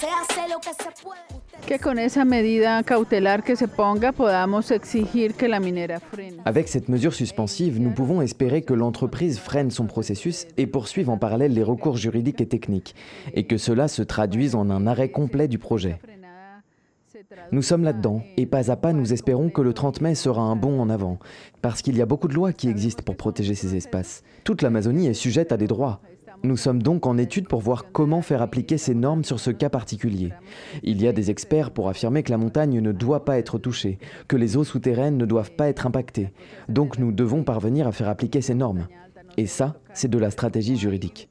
Que con esa medida cautelar que se ponga, podamos exigir que la minera frene. Avec cette mesure suspensive, nous pouvons espérer que l'entreprise freine son processus et poursuive en parallèle les recours juridiques et techniques, et que cela se traduise en un arrêt complet du projet. Nous sommes là-dedans, et pas à pas, nous espérons que le 30 mai sera un bond en avant, parce qu'il y a beaucoup de lois qui existent pour protéger ces espaces. Toute l'Amazonie est sujette à des droits. Nous sommes donc en étude pour voir comment faire appliquer ces normes sur ce cas particulier. Il y a des experts pour affirmer que la montagne ne doit pas être touchée, que les eaux souterraines ne doivent pas être impactées. Donc nous devons parvenir à faire appliquer ces normes. Et ça, c'est de la stratégie juridique.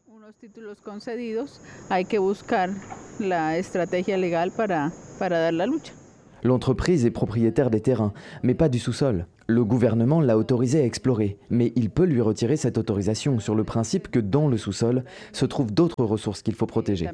L'entreprise est propriétaire des terrains, mais pas du sous-sol. Le gouvernement l'a autorisé à explorer, mais il peut lui retirer cette autorisation sur le principe que dans le sous-sol se trouvent d'autres ressources qu'il faut protéger.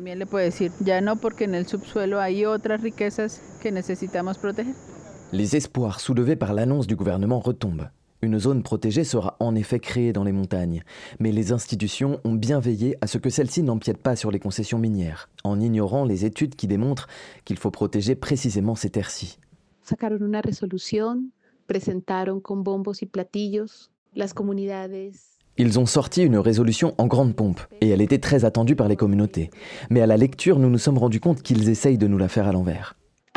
Les espoirs soulevés par l'annonce du gouvernement retombent. Une zone protégée sera en effet créée dans les montagnes, mais les institutions ont bien veillé à ce que celle-ci n'empiète pas sur les concessions minières, en ignorant les études qui démontrent qu'il faut protéger précisément ces terres-ci. Sacaron una resolución, presentaron con bombos y platillos, las comunidades. Ils ont sorti une résolution en grande pompe, et elle était très attendue par les communautés. Mais à la lecture, nous nous sommes rendus compte qu'ils essayent de nous la faire à l'envers.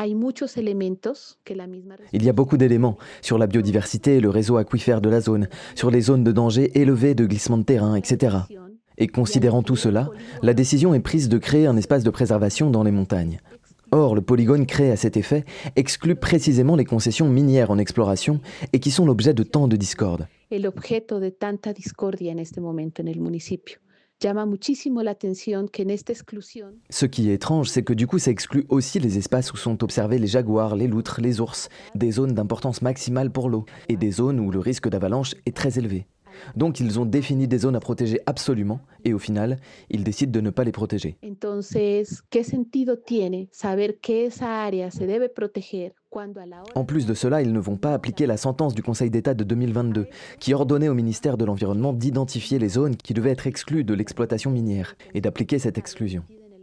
Il y a beaucoup d'éléments sur la biodiversité, le réseau aquifère de la zone, sur les zones de danger élevés de glissement de terrain, etc. Et considérant tout cela, la décision est prise de créer un espace de préservation dans les montagnes. Or, le polygone créé à cet effet exclut précisément les concessions minières en exploration et qui sont l'objet de tant de discorde. Ce qui est étrange, c'est que du coup, ça exclut aussi les espaces où sont observés les jaguars, les loutres, les ours, des zones d'importance maximale pour l'eau et des zones où le risque d'avalanche est très élevé. Donc ils ont défini des zones à protéger absolument et au final, ils décident de ne pas les protéger. En plus de cela, ils ne vont pas appliquer la sentence du Conseil d'État de 2022 qui ordonnait au ministère de l'Environnement d'identifier les zones qui devaient être exclues de l'exploitation minière et d'appliquer cette exclusion.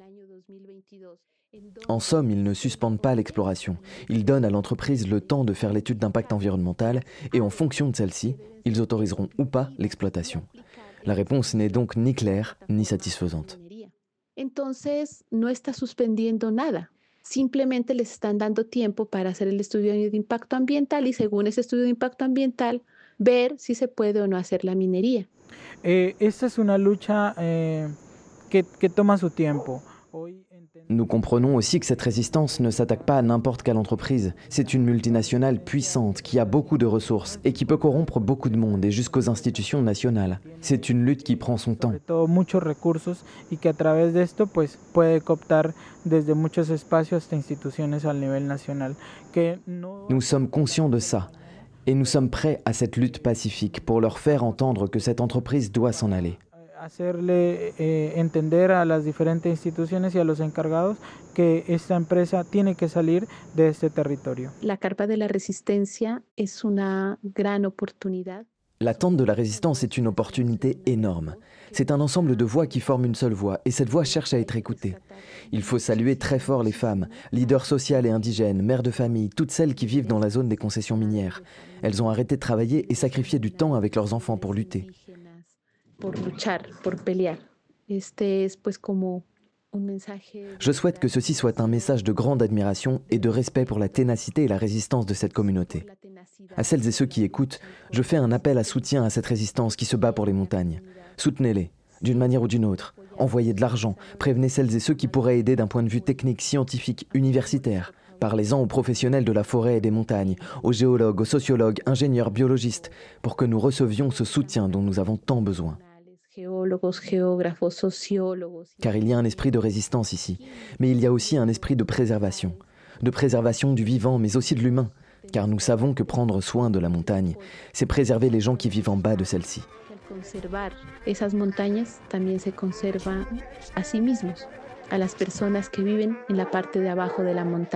En somme, ils ne suspendent pas l'exploration. Ils donnent à l'entreprise le temps de faire l'étude d'impact environnemental et en fonction de celle-ci, ils autoriseront ou pas l'exploitation. La réponse n'est donc ni claire ni satisfaisante. Entonces, no está suspendiendo nada. Simplemente les están dando tiempo para hacer el estudio de impacto ambiental y según ese estudio de impacto ambiental, ver si se puede o no hacer la minería. Esta es una lucha que toma su tiempo. Nous comprenons aussi que cette résistance ne s'attaque pas à n'importe quelle entreprise. C'est une multinationale puissante qui a beaucoup de ressources et qui peut corrompre beaucoup de monde et jusqu'aux institutions nationales. C'est une lutte qui prend son temps. Muchos recursos y que a través de esto pues puede cooptar desde muchos espacios hasta instituciones al nivel nacional. Nous sommes conscients de ça et nous sommes prêts à cette lutte pacifique pour leur faire entendre que cette entreprise doit s'en aller. Hacerle entender a las diferentes instituciones y a los encargados que esta empresa tiene que salir de este territorio. La carpa de la resistencia es una gran oportunidad. L'attente de la résistance est une opportunité énorme. C'est un ensemble de voix qui forment une seule voix, et cette voix cherche à être écoutée. Il faut saluer très fort les femmes, leaders sociales et indigènes, mères de famille, toutes celles qui vivent dans la zone des concessions minières. Elles ont arrêté de travailler et sacrifié du temps avec leurs enfants pour lutter. Je souhaite que ceci soit un message de grande admiration et de respect pour la ténacité et la résistance de cette communauté. À celles et ceux qui écoutent, je fais un appel à soutien à cette résistance qui se bat pour les montagnes. Soutenez-les, d'une manière ou d'une autre. Envoyez de l'argent, prévenez celles et ceux qui pourraient aider d'un point de vue technique, scientifique, universitaire. Parlez-en aux professionnels de la forêt et des montagnes, aux géologues, aux sociologues, ingénieurs, biologistes, pour que nous recevions ce soutien dont nous avons tant besoin. Car il y a un esprit de résistance ici, mais il y a aussi un esprit de préservation du vivant, mais aussi de l'humain, car nous savons que prendre soin de la montagne, c'est préserver les gens qui vivent en bas de celle-ci. Conservar esas montañas también se conserva a sí mismos, a las personas que viven en la parte de abajo de la montaña.